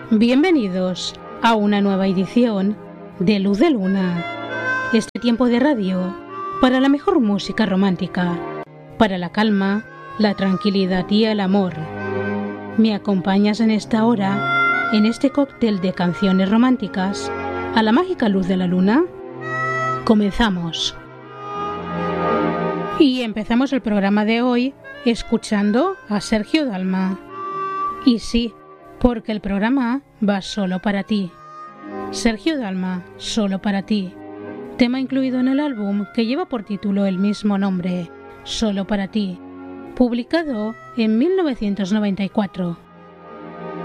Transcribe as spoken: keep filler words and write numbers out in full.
Bienvenidos a una nueva edición de Luz de Luna, este tiempo de radio para la mejor música romántica, para la calma, la tranquilidad y el amor. ¿Me acompañas en esta hora, en este cóctel de canciones románticas, a la mágica luz de la luna? Comenzamos. Y empezamos el programa de hoy escuchando a Sergio Dalma. Y sí, porque el programa va solo para ti. Sergio Dalma, solo para ti. Tema incluido en el álbum que lleva por título el mismo nombre, Solo para ti, publicado en mil novecientos noventa y cuatro.